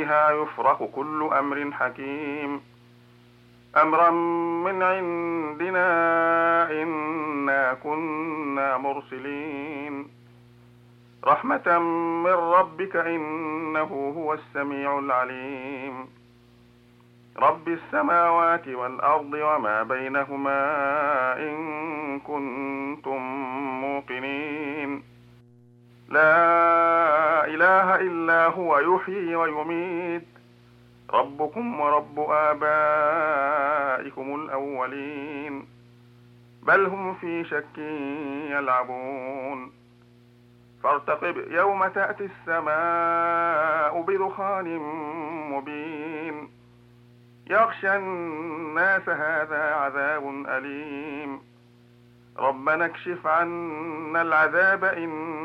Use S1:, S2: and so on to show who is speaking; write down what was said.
S1: فيها يفرق كل أمر حكيم أمرا من عندنا إنا كنا مرسلين رحمة من ربك إنه هو السميع العليم رب السماوات والأرض وما بينهما إن كنتم موقنين لا إله إلا هو يحيي ويميت ربكم ورب آبائكم الأولين بل هم في شك يلعبون فارتقب يوم تأتي السماء بدخان مبين يغشى الناس هذا عذاب أليم ربنا اكشف عنا العذاب